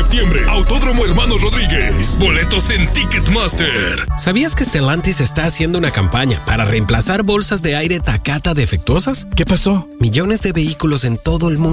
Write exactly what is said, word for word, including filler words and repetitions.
septiembre, Autódromo Hermanos Rodríguez. Boletos en Ticketmaster. ¿Sabías que Stellantis está haciendo una campaña para reemplazar bolsas de aire Takata defectuosas? ¿Qué pasó? Millones de vehículos en todo el mundo